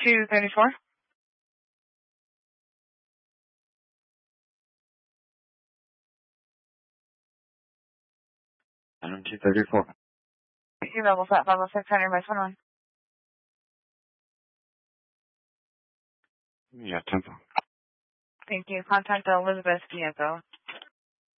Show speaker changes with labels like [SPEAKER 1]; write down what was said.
[SPEAKER 1] 234.
[SPEAKER 2] Item 234.
[SPEAKER 1] Your level flat 50600 by 21.
[SPEAKER 2] Yeah, Temple.
[SPEAKER 1] Thank you. Contact Elizabeth Diego.